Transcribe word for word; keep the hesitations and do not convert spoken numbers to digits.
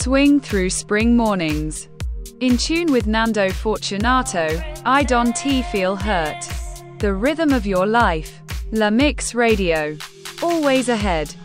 Swing through spring mornings. In tune with Nando Fortunato, I Don't Feel Hurt. The rhythm of your life. La Mix Radio. Always ahead.